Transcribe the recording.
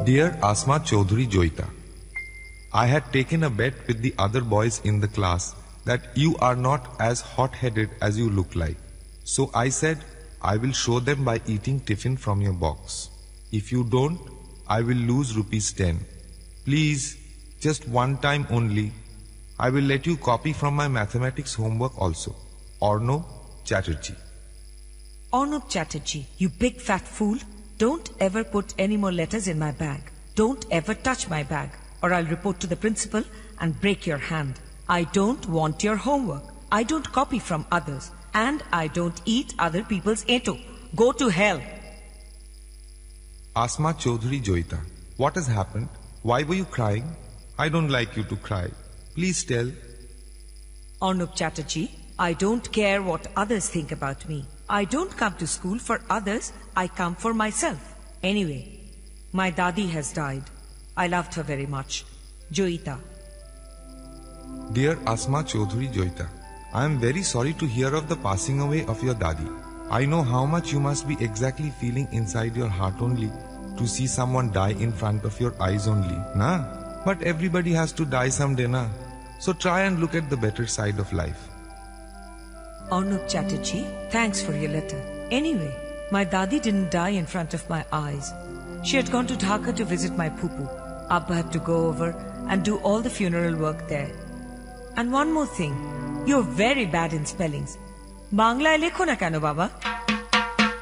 Dear Asma Chaudhary Joita, I had taken a bet with the other boys in the class that you are not as hot-headed as you look like. So I said, I will show them by eating tiffin from your box. If you don't, I will lose ₹10. Please, just one time only. I will let you copy from my mathematics homework also. Arnab Chatterjee. Arnab Chatterjee, you big fat fool. Don't ever put any more letters in my bag. Don't ever touch my bag, or I'll report to the principal and break your hand. I don't want your homework. I don't copy from others. And I don't eat other people's eto. Go to hell. Asma Chaudhary Joita, what has happened? Why were you crying? I don't like you to cry. Please tell. Arnab Chatterjee, I don't care what others think about me. I don't come to school for others. I come for myself. Anyway, my Dadi has died. I loved her very much. Joita. Dear Asma Chaudhary Joita, I am very sorry to hear of the passing away of your Dadi. I know how much you must be exactly feeling inside your heart only to see someone die in front of your eyes only, na? But everybody has to die someday, na? So try and look at the better side of life. Arnab Chatterjee, thanks for your letter. Anyway, my Dadi didn't die in front of my eyes. She had gone to Dhaka to visit my poo-poo. Abba had to go over and do all the funeral work there. And one more thing, you're very bad in spellings. Bangla lekho na keno baba?